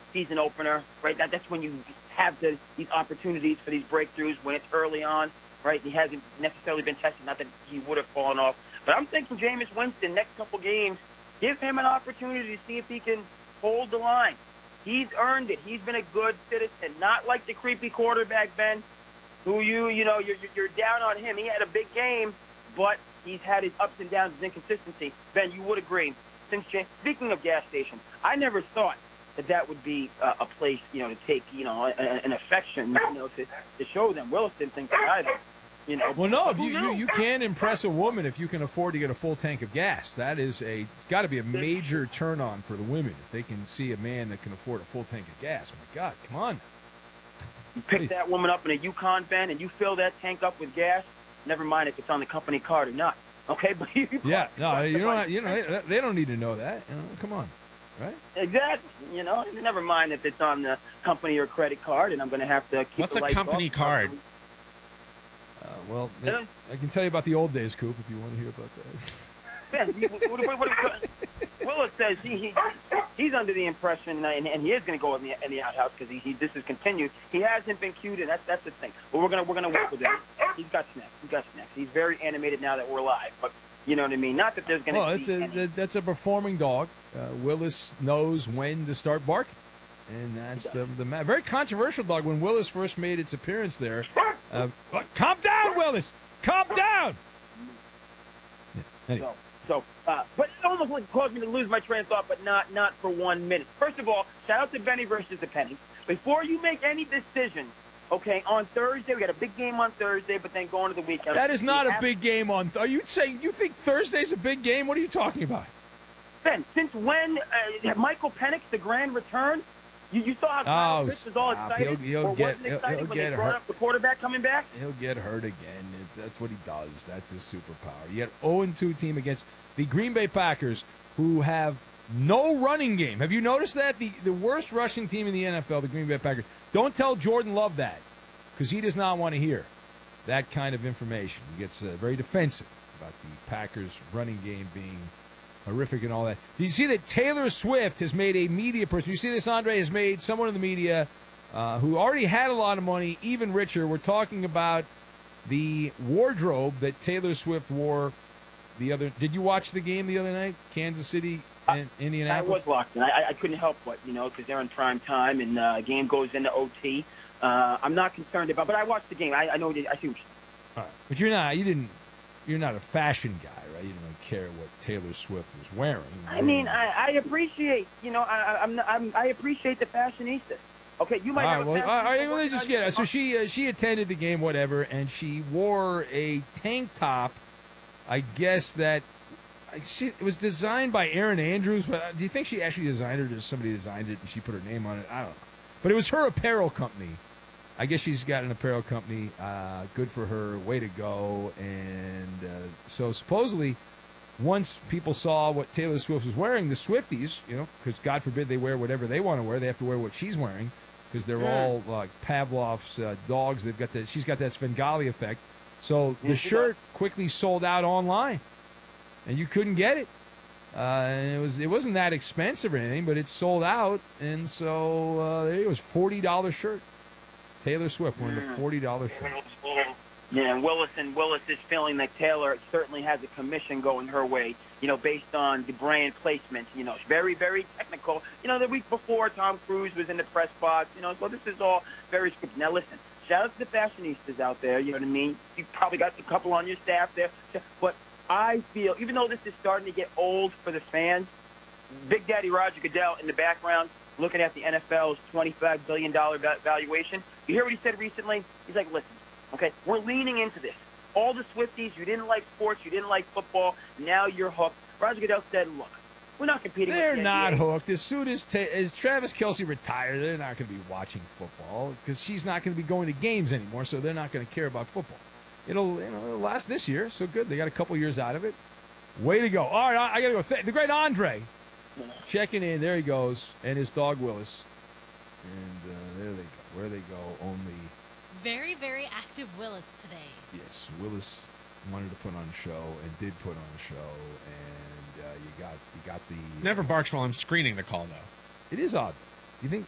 season opener, right? That's when you have these opportunities for these breakthroughs when it's early on, right? He hasn't necessarily been tested, not that he would have fallen off. But I'm thinking Jameis Winston, next couple games, give him an opportunity to see if he can hold the line. He's earned it. He's been a good citizen, not like the creepy quarterback, Ben, who you're down on him. He had a big game, but he's had his ups and downs, his inconsistency. Ben, you would agree. Speaking of gas stations, I never thought that would be a place, to take, an affection, to show them. Willis didn't think that either. Well, no, if you can impress a woman if you can afford to get a full tank of gas. That is it's got to be a major turn on for the women if they can see a man that can afford a full tank of gas. My God, come on. You pick that woman up in a Yukon, Ben, and you fill that tank up with gas. Never mind if it's on the company card or not. Okay, but they don't need to know that. Come on, right? Exactly. Never mind if it's on the company or credit card, and I'm going to have to keep. What's a company card? Well, I can tell you about the old days, Coop, if you want to hear about that. Willis says he's under the impression, and he is going to go in the outhouse because this is continued. He hasn't been cued, and that's the thing. But we're gonna work with him. He's got snacks. He's very animated now that we're live. But you know what I mean. Not that there's going to be. That's a performing dog. Willis knows when to start barking. And that's the very controversial dog. When Willis first made its appearance there, calm down, Willis, calm down. Yeah, anyway. But it almost caused me to lose my train of thought, but not for 1 minute. First of all, shout out to Benny versus the Penny. Before you make any decisions, okay, on Thursday we got a big game on Thursday, but then going to the weekend. That is not a big game on. Are you saying you think Thursday's a big game? What are you talking about? Ben, since when Michael Penix the grand return? You saw how Chris was all excited. He'll get hurt. Up the quarterback coming back. He'll get hurt again. That's what he does. That's his superpower. You had 0-2 team against the Green Bay Packers, who have no running game. Have you noticed that? The worst rushing team in the NFL, the Green Bay Packers. Don't tell Jordan Love that, because he does not want to hear that kind of information. He gets very defensive about the Packers' running game being horrific and all that. Did you see that Taylor Swift has made a media person? You see this, Andre, has made someone in the media who already had a lot of money even richer. We're talking about the wardrobe that Taylor Swift wore the other. Did you watch the game the other night? Kansas City and Indianapolis? I was locked in. I couldn't help but, because they're in prime time and the game goes into OT. I'm not concerned about, but I watched the game. I know. I see what you're saying. All right. But you're not a fashion guy, right? You don't care what Taylor Swift was wearing. I mean, I appreciate, I appreciate the fashionistas. Okay, you might have a let's just get it. So she attended the game, whatever, and she wore a tank top, I guess it was designed by Erin Andrews, but do you think she actually designed it or somebody designed it and she put her name on it? I don't know. But it was her apparel company. I guess she's got an apparel company. Good for her. Way to go. And so supposedly, once people saw what Taylor Swift was wearing, the Swifties, because God forbid they wear whatever they want to wear, they have to wear what she's wearing because they're all like Pavlov's dogs. She's got that Svengali effect. So the shirt quickly sold out online, and you couldn't get it. And it wasn't that expensive or anything, but it sold out. And so there it was, $40 shirt. Taylor Swift wearing the $40 shirt. Yeah, and Willis is feeling that Taylor certainly has a commission going her way, based on the brand placement. It's very, very technical. The week before, Tom Cruise was in the press box, so this is all very scripted. Now, listen, shout out to the fashionistas out there, you know what I mean? You probably got a couple on your staff there. But I feel, even though this is starting to get old for the fans, Big Daddy Roger Goodell in the background, looking at the NFL's $25 billion valuation. You hear what he said recently? He's like, listen, okay, we're leaning into this. All the Swifties, you didn't like sports, you didn't like football, now you're hooked. Roger Goodell said, look, we're not competing with the NBA. They're not hooked. As soon as Travis Kelce retires, they're not going to be watching football because she's not going to be going to games anymore, so they're not going to care about football. It'll last this year, so good. They got a couple years out of it. Way to go. All right, I got to go. The great Andre checking in. There he goes, and his dog Willis. And there they go. Where they go, only... Very, very active Willis today. Yes, Willis wanted to put on a show and did put on a show, and you got the... Never barks while I'm screening the call, though. It is odd. You think